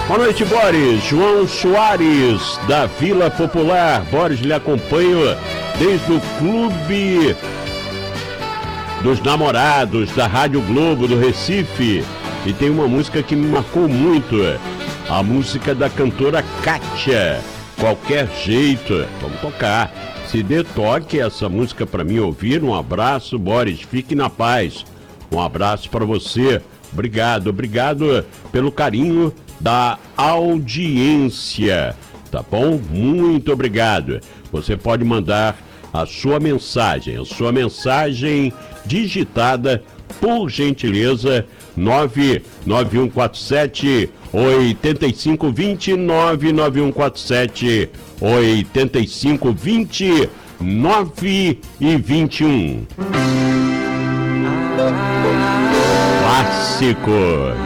Boa noite, Boris. João Soares, da Vila Popular. Boris lhe acompanha desde o Clube dos Namorados da Rádio Globo do Recife. E tem uma música que me marcou muito, a música da cantora Kátia. Qualquer jeito, vamos tocar. Se dê toque essa música para mim ouvir. Um abraço, Boris, fique na paz. Um abraço para você. Obrigado pelo carinho da audiência, tá bom? Muito obrigado. Você pode mandar a sua mensagem digitada, por gentileza, 99147 8520, 99147 8520, 9 e 21. Clássico.